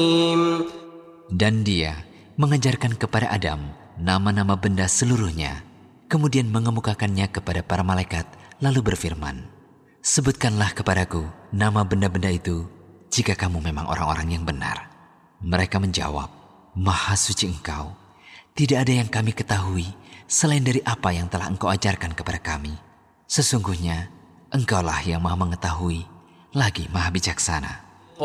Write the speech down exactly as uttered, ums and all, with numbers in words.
Dan dia mengajarkan kepada Adam nama-nama benda seluruhnya, kemudian mengemukakannya kepada para malaikat, lalu berfirman, "Sebutkanlah kepadaku nama benda-benda itu jika kamu memang orang-orang yang benar." Mereka menjawab, "Maha suci Engkau, tidak ada yang kami ketahui selain dari apa yang telah Engkau ajarkan kepada kami. Sesungguhnya Engkaulah yang Maha mengetahui, lagi Maha bijaksana."